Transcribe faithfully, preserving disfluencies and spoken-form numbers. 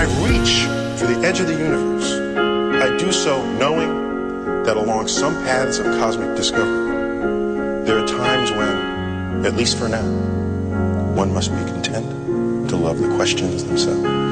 I reach for the edge of the universe, I do so knowing that along some paths of cosmic discovery, there are times when, at least for now, one must be content to love the questions themselves.